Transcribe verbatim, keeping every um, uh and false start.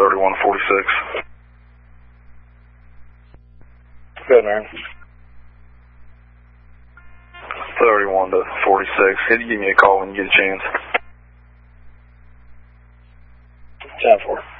thirty-one forty-six. Good, man. thirty-one to forty-six. Could you give me a call when you get a chance? ten four.